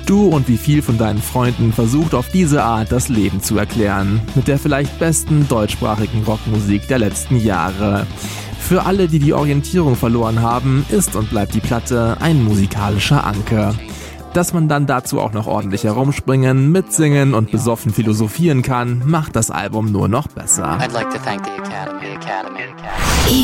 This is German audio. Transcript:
Du und wie viel von deinen Freunden versucht auf diese Art das Leben zu erklären. Mit der vielleicht besten deutschsprachigen Rockmusik der letzten Jahre. Für alle, die die Orientierung verloren haben, ist und bleibt die Platte ein musikalischer Anker. Dass man dann dazu auch noch ordentlich herumspringen, mitsingen und besoffen philosophieren kann, macht das Album nur noch besser. I'd like to thank the Academy.